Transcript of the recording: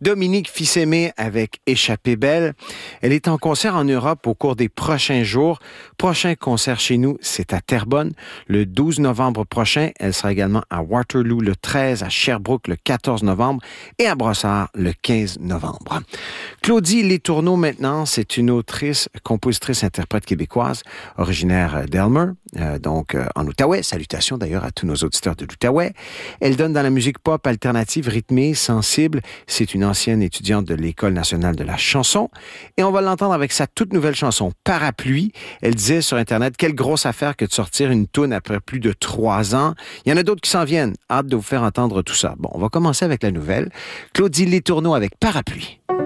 Dominique Fils-Aimé avec Échappée belle. Elle est en concert en Europe au cours des prochains jours. Prochain concert chez nous, c'est à Terrebonne le 12 novembre prochain. Elle sera également à Waterloo le 13, à Sherbrooke le 14 novembre et à Brossard le 15 novembre. Claudie Letourneau maintenant, c'est une autrice, compositrice, interprète québécoise, originaire d'Elmer, en Outaouais. Salutations d'ailleurs à tous nos auditeurs de l'Outaouais. Elle donne dans la musique pop alternative, rythmée, sensible. C'est une ancienne étudiante de l'École nationale de la chanson. Et on va l'entendre avec sa toute nouvelle chanson, Parapluie. Elle disait sur Internet, quelle grosse affaire que de sortir une toune après plus de 3 ans. Il y en a d'autres qui s'en viennent. Hâte de vous faire entendre tout ça. Bon, on va commencer avec la nouvelle. Claudie Letourneau avec Parapluie.